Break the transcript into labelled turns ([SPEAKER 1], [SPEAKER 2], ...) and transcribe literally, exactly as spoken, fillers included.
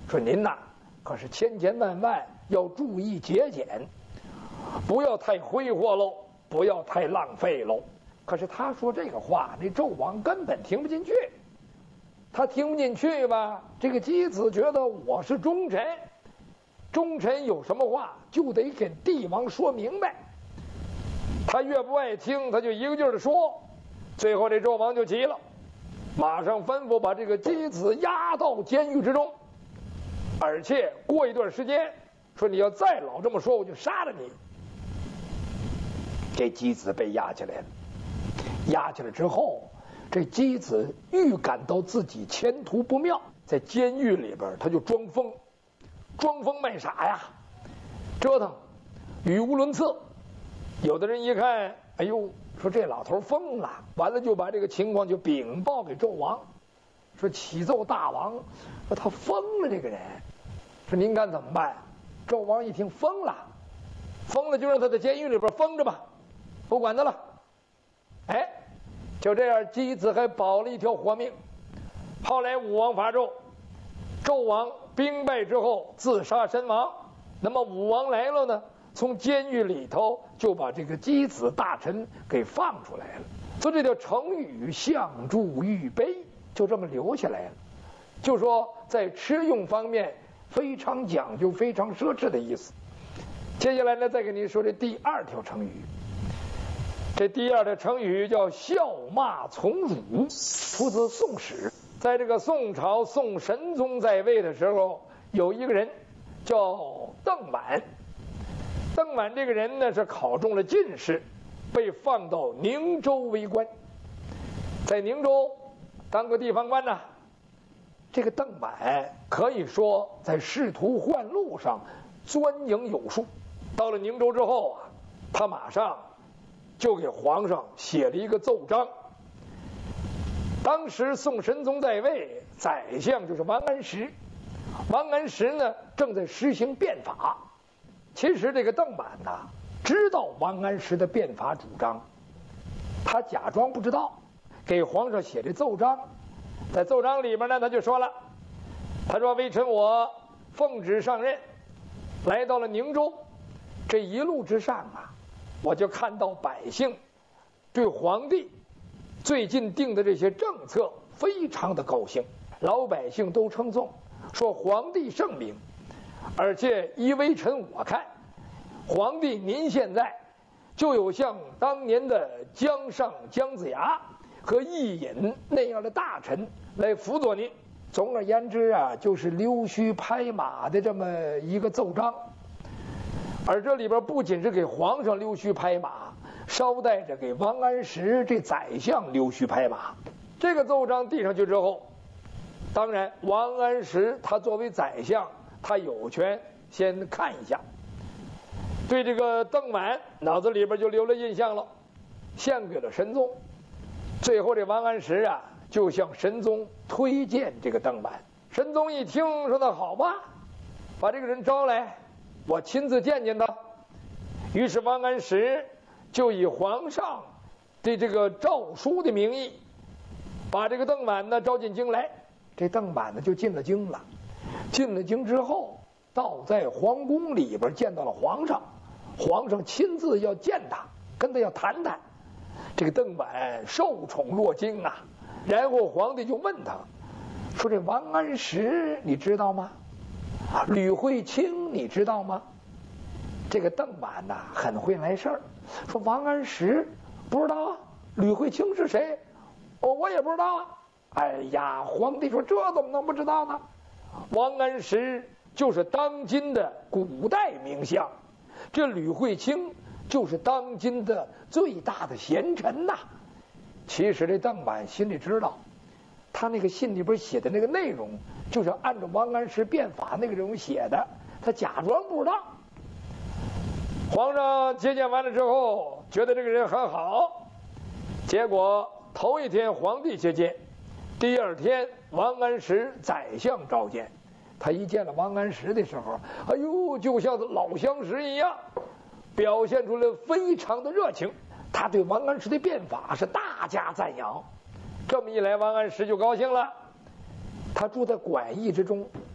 [SPEAKER 1] 说您呐，可是千千万万要注意节俭，不要太挥霍喽，不要太浪费喽。可是他说这个话，那纣王根本听不进去。他听不进去吧，这个箕子觉得我是忠臣，忠臣有什么话就得给帝王说明白。他越不爱听，他就一个劲儿的说。最后这纣王就急了，马上吩咐把这个箕子押到监狱之中，而且过一段时间说你要再老这么说，我就杀了你。这箕子被押起来了，押起来之后，这箕子预感到自己前途不妙，在监狱里边他就装疯，装疯卖傻呀，折腾，语无伦次。有的人一看，哎呦，说这老头疯了，完了就把这个情况就禀报给纣王，说启奏大王，说他疯了这个人，说您看怎么办？纣王一听疯了，疯了就让他在监狱里边封着吧，不管他了。哎，就这样，箕子还保了一条活命。后来武王伐纣，纣王兵败之后自杀身亡。那么武王来了呢，从监狱里头就把这个箕子大臣给放出来了。所以这叫成语相助玉杯，就这么留下来了。就说在吃用方面非常讲究、非常奢侈的意思。接下来呢，再给您说这第二条成语。这第二的成语叫笑骂从辱，出自《宋史》。在这个宋朝宋神宗在位的时候，有一个人叫邓满。邓满这个人呢是考中了进士，被放到宁州为官，在宁州当个地方官呐。这个邓满可以说在仕途宦路上钻营有术。到了宁州之后啊，他马上就给皇上写了一个奏章。当时宋神宗在位，宰相就是王安石。王安石呢正在实行变法。其实这个邓满呐知道王安石的变法主张，他假装不知道，给皇上写这奏章。在奏章里面呢，他就说了，他说微臣我奉旨上任，来到了宁州，这一路之上啊，我就看到百姓对皇帝最近定的这些政策非常的高兴，老百姓都称颂，说皇帝圣明。而且依微臣我看，皇帝您现在就有像当年的姜尚、姜子牙和伊尹那样的大臣来辅佐您。总而言之啊，就是溜须拍马的这么一个奏章。而这里边不仅是给皇上溜须拍马，捎带着给王安石这宰相溜须拍马。这个奏章递上去之后，当然王安石他作为宰相，他有权先看一下，对这个邓满脑子里边就留了印象了，献给了神宗。最后这王安石啊就向神宗推荐这个邓满。神宗一听说那好吧，把这个人招来，我亲自见见他。于是王安石就以皇上的这个诏书的名义，把这个邓满呢招进京来。这邓满呢就进了京了。进了京之后，倒在皇宫里边见到了皇上，皇上亲自要见他，跟他要谈谈。这个邓满受宠若惊啊。然后皇帝就问他说，这王安石你知道吗？吕惠卿你知道吗？这个邓满呐很会来事儿，说王安石不知道啊，吕惠卿是谁？哦，我也不知道啊。哎呀，皇帝说这怎么能不知道呢？王安石就是当今的古代名相，这吕惠卿就是当今的最大的贤臣呐。其实这邓满心里知道，他那个信里边写的那个内容就是按照王安石变法那个内容写的，他假装不知道。皇上接见完了之后，觉得这个人很好，结果头一天皇帝接见，第二天王安石宰相召见。他一见了王安石的时候，哎呦，就像老相识一样，表现出了非常的热情。他对王安石的变法是大加赞扬。这么一来，王安石就高兴了。他住在馆驿之中，